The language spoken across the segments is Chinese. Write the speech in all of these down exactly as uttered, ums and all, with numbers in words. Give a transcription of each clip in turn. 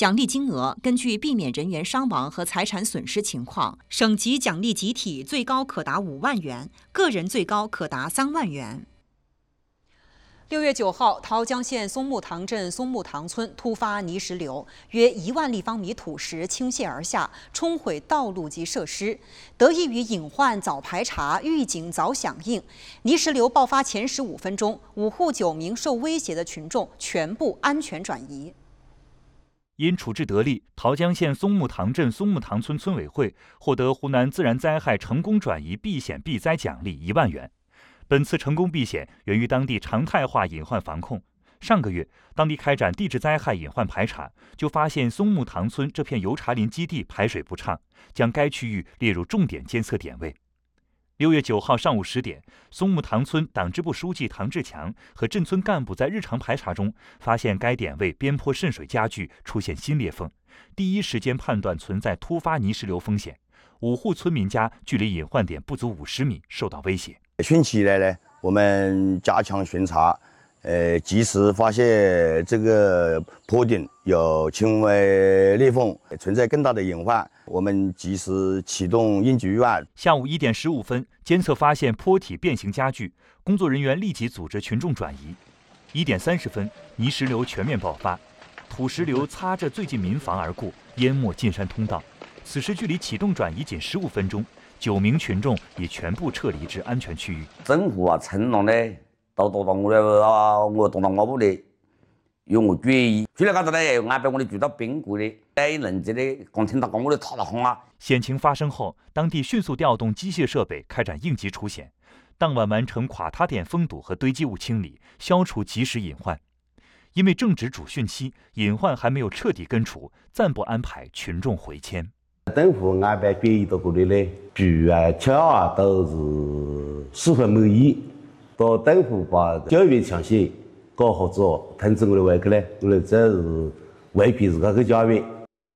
奖励金额根据避免人员伤亡和财产损失情况，省级奖励集体最高可达五万元，个人最高可达三万元。六月九号，桃江县松木塘镇松木塘村突发泥石流，约一万立方米土石倾泻而下，冲毁道路及设施。得益于隐患早排查、预警早响应，泥石流爆发前十五分钟，五户九名受威胁的群众全部安全转移。 因处置得力，桃江县松木塘镇松木塘村村委会获得湖南自然灾害成功转移避险避灾奖励一万元。本次成功避险源于当地常态化隐患防控。上个月，当地开展地质灾害隐患排查，就发现松木塘村这片油茶林基地排水不畅，将该区域列入重点监测点位。六月九号上午十点，松木塘村党支部书记唐志强和镇村干部在日常排查中发现该点位边坡渗水加剧，出现新裂缝，第一时间判断存在突发泥石流风险。五户村民家距离隐患点不足五十米，受到威胁。 汛期以来呢，我们加强巡查，呃，及时发现这个坡顶有轻微裂缝，存在更大的隐患，我们及时启动应急预案。 下午一点十五分，监测发现坡体变形加剧，工作人员立即组织群众转移。一点三十分，泥石流全面爆发，土石流擦着最近民房而过，淹没进山通道。此时距离启动转移仅十五分钟。九名群众已全部撤离至安全区域。 政府啊、承诺呢，都到到我哋啊，我到到我屋里，要我注意。出嚟嗰陣咧，又安排我哋住到賓館咧，喺人哋咧講聽到講我哋塌落空啊。 險情發生後，當地迅速調動機械設備，開展應急除險。當晚完成垮塌點封堵和堆積物清理，消除及時隱患。因為正值主汛期，隱患還沒有徹底根除，暫不安排群眾回遷。 政府安排转移到嗰里咧，住啊、吃啊都是十分满意。到政府把教育强线搞好之后，通知我哋回去咧，我哋这是回避自家去家园。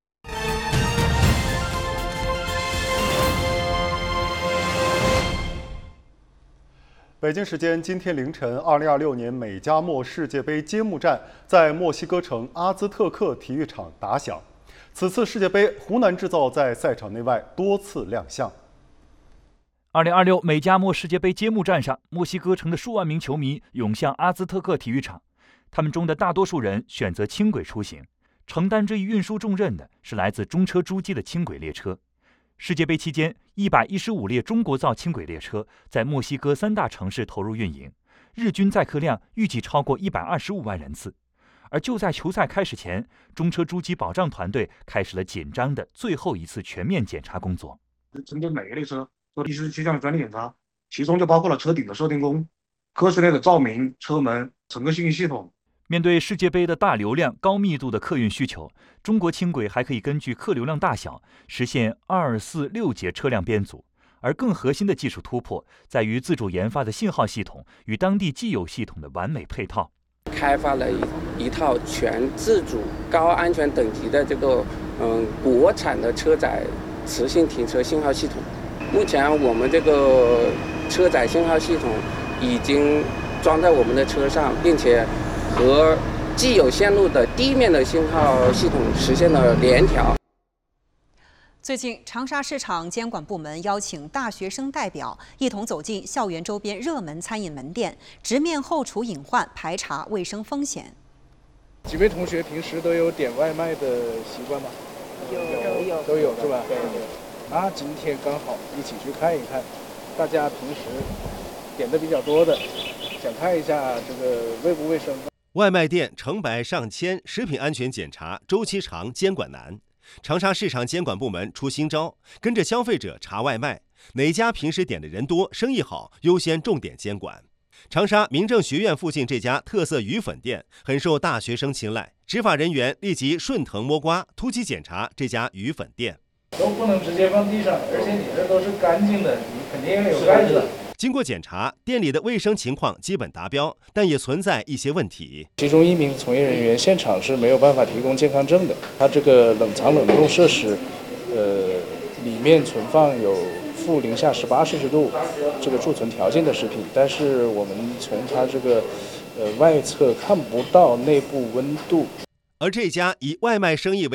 北京时间今天凌晨，二零二六年美加墨世界杯揭幕战在墨西哥城阿兹特克体育场打响。此次世界杯，湖南制造在赛场内外多次亮相。 二零二六美加墨世界杯揭幕战上，墨西哥城的数万名球迷涌向阿兹特克体育场，他们中的大多数人选择轻轨出行。承担这一运输重任的是来自中车诸机的轻轨列车。世界杯期间，一百一十五列中国造轻轨列车在墨西哥三大城市投入运营，日均载客量预计超过一百二十五万人次。而就在球赛开始前，中车诸机保障团队开始了紧张的最后一次全面检查工作。 针对每个列车都必须进行专利检查，其中就包括了车顶的射电工、客室内的照明、车门、整个信息系统。 面对世界杯的大流量、高密度的客运需求，中国轻轨还可以根据客流量大小实现二、四、六节车辆编组。而更核心的技术突破在于自主研发的信号系统与当地既有系统的完美配套。 开发了一一套全自主、高安全等级的这个嗯国产的车载磁性停车信号系统。目前我们这个车载信号系统已经装在我们的车上，并且和既有线路的地面的信号系统实现了联调。 最近，长沙市场监管部门邀请大学生代表一同走进校园周边热门餐饮门店，直面后厨隐患，排查卫生风险。 几位同学平时都有点外卖的习惯吗？ 有有有都有是吧？ 对。 那今天刚好一起去看一看，大家平时点的比较多的，想看一下这个卫不卫生。 外卖店成百上千，食品安全检查周期长，监管难。长沙市场监管部门出新招，跟着消费者查外卖，哪家平时点的人多、生意好，优先重点监管。长沙民政学院附近这家特色鱼粉店很受大学生青睐，执法人员立即顺藤摸瓜，突击检查这家鱼粉店。 都不能直接放地上，而且你这都是干净的，你肯定要有盖子。 经过检查，店里的卫生情况基本达标，但也存在一些问题。 其中一名从业人员现场是没有办法提供健康证的，他这个冷藏冷冻设施，呃，里面存放有负零下十八摄氏度这个贮存条件的食品，但是我们从它这个呃外侧看不到内部温度。 而这家以外卖生意为